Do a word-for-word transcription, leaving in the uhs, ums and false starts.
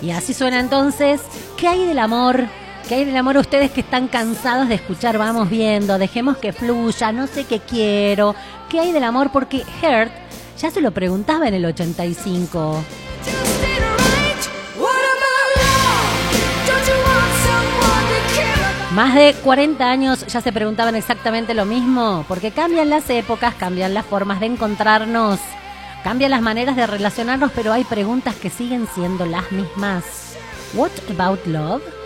Y así suena entonces, ¿qué hay del amor? ¿Qué hay del amor ustedes que están cansados de escuchar? Vamos viendo, dejemos que fluya, no sé qué quiero. ¿Qué hay del amor? Porque Heart ya se lo preguntaba en el ochenta y cinco. Más de cuarenta años ya se preguntaban exactamente lo mismo, porque cambian las épocas, cambian las formas de encontrarnos, cambian las maneras de relacionarnos, pero hay preguntas que siguen siendo las mismas. What about love?